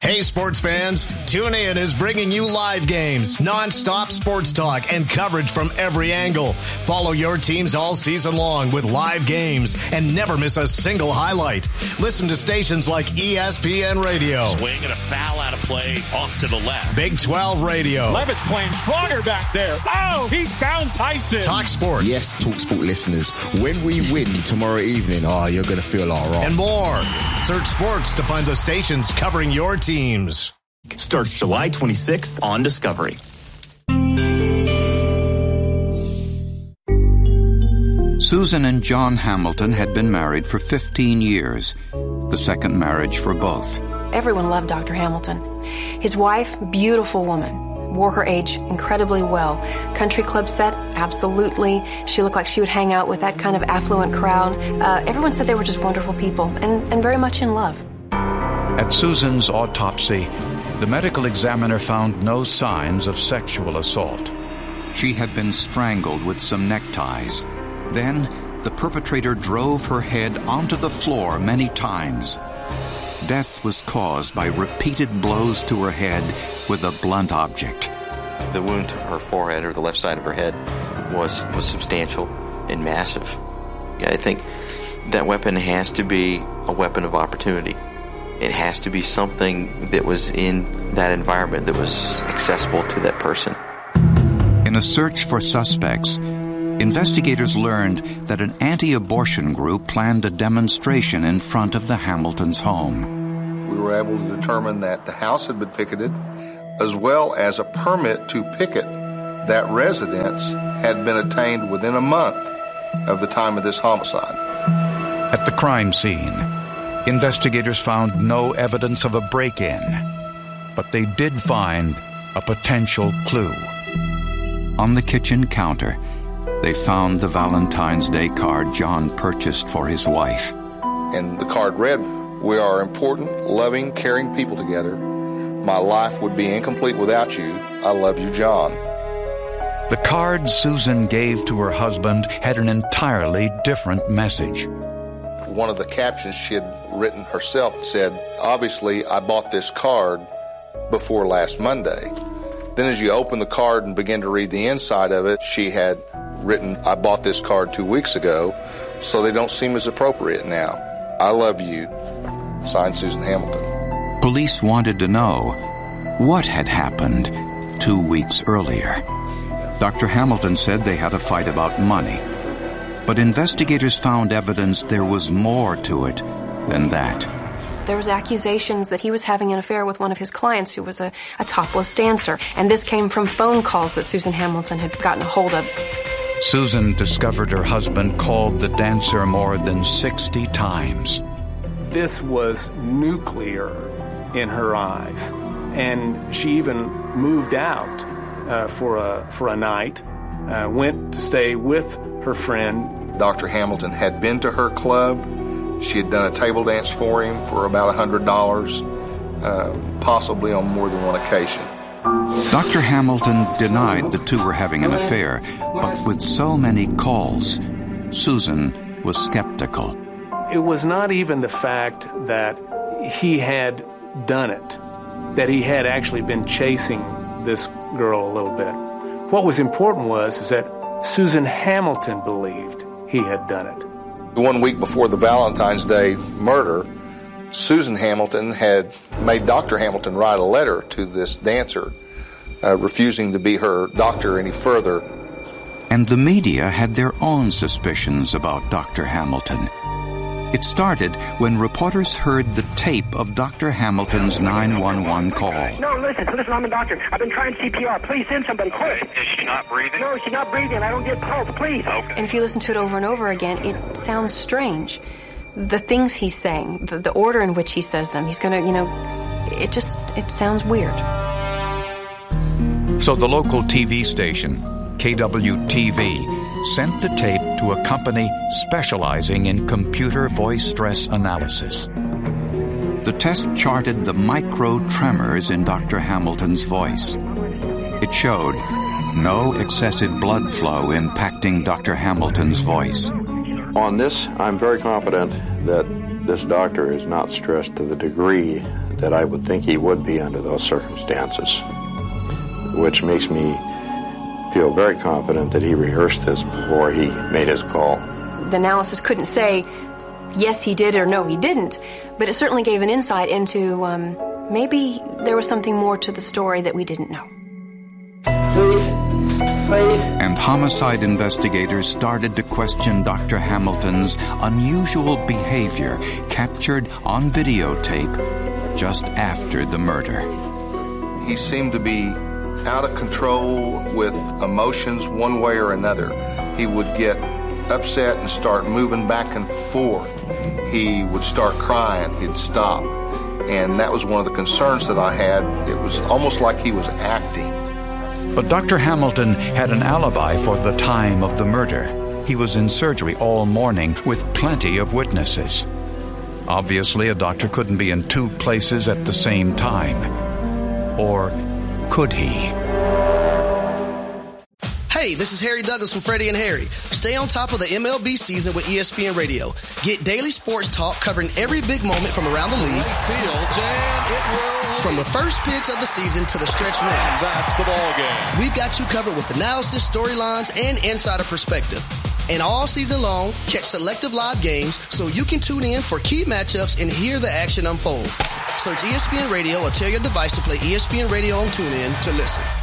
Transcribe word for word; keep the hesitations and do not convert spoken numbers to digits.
Hey, sports fans, Tune In is bringing you live games, non-stop sports talk, and coverage from every angle. Follow your teams all season long with live games and never miss a single highlight. Listen to stations like E S P N Radio. Swing and a foul out of play off to the left. Big twelve Radio. Levitt's playing stronger back there. Oh, he found Tyson. Talk Sport. Yes, Talk Sport listeners, when we win tomorrow evening, oh, you're going to feel all right. And more. Search sports to find the stations covering your teams. Starts July twenty-sixth on Discovery. Susan and John Hamilton had been married for fifteen years, the second marriage for both. Everyone loved Doctor Hamilton. His wife, beautiful woman, wore her age incredibly well. Country club set, absolutely. She looked like she would hang out with that kind of affluent crowd. Uh, everyone said they were just wonderful people and, and very much in love. At Susan's autopsy, the medical examiner found no signs of sexual assault. She had been strangled with some neckties. Then, the perpetrator drove her head onto the floor many times. Death was caused by repeated blows to her head with a blunt object. The wound to her forehead, or the left side of her head, was, was substantial and massive. I think that weapon has to be a weapon of opportunity. It has to be something that was in that environment that was accessible to that person. In a search for suspects, investigators learned that an anti-abortion group planned a demonstration in front of the Hamiltons' home. We were able to determine that the house had been picketed, as well as a permit to picket that residence had been obtained within a month of the time of this homicide. At the crime scene, investigators found no evidence of a break-in, but they did find a potential clue. On the kitchen counter, they found the Valentine's Day card John purchased for his wife. And the card read, "We are important, loving, caring people together. My life would be incomplete without you. I love you, John." The card Susan gave to her husband had an entirely different message. One of the captions she had written herself said, "Obviously, I bought this card before last Monday." Then as you open the card and begin to read the inside of it, she had written, "I bought this card two weeks ago, so they don't seem as appropriate now. I love you." Signed, Susan Hamilton. Police wanted to know what had happened two weeks earlier. Doctor Hamilton said they had a fight about money, but investigators found evidence there was more to it than that. There was accusations that he was having an affair with one of his clients who was a, a topless dancer, and this came from phone calls that Susan Hamilton had gotten a hold of. Susan discovered her husband called the dancer more than sixty times. This was nuclear in her eyes, and she even moved out uh, for a for a night, uh, went to stay with her friend. Doctor Hamilton had been to her club. She had done a table dance for him for about one hundred dollars, uh, possibly on more than one occasion. Doctor Hamilton denied the two were having an affair, but with so many calls, Susan was skeptical. It was not even the fact that he had done it, that he had actually been chasing this girl a little bit. What was important was is that Susan Hamilton believed he had done it. One week before the Valentine's Day murder, Susan Hamilton had made Doctor Hamilton write a letter to this dancer, uh, refusing to be her doctor any further. And the media had their own suspicions about Doctor Hamilton. It started when reporters heard the tape of Doctor Hamilton's nine one one call. No, listen, listen, I'm a doctor. I've been trying C P R. Please send somebody quick. Is she not breathing? No, she's not breathing. I don't get pulse, please. Okay. And if you listen to it over and over again, it sounds strange. The things he's saying, the, the order in which he says them, he's going to, you know, it just, it sounds weird. So the local T V station, K W T V, sent the tape to a company specializing in computer voice stress analysis. The test charted the micro tremors in Doctor Hamilton's voice. It showed no excessive blood flow impacting Doctor Hamilton's voice. On this, I'm very confident that this doctor is not stressed to the degree that I would think he would be under those circumstances, which makes me feel very confident that he rehearsed this before he made his call. The analysis couldn't say, yes, he did or no, he didn't, but it certainly gave an insight into um, maybe there was something more to the story that we didn't know. Please, please. And homicide investigators started to question Doctor Hamilton's unusual behavior captured on videotape just after the murder. He seemed to be out of control with emotions one way or another. He would get upset and start moving back and forth. He would start crying, he'd stop. And that was one of the concerns that I had. It was almost like he was acting. But Doctor Hamilton had an alibi for the time of the murder. He was in surgery all morning with plenty of witnesses. Obviously, a doctor couldn't be in two places at the same time. Or could he? Hey, this is Harry Douglas from Freddie and Harry. Stay on top of the M L B season with E S P N Radio. Get daily sports talk covering every big moment from around the league. Fields and it will. From the first pitch of the season to the stretch run. That's the ball game. We've got you covered with analysis, storylines, and insider perspective. And all season long, catch selective live games so you can tune in for key matchups and hear the action unfold. Search E S P N Radio or tell your device to play E S P N Radio on TuneIn to listen.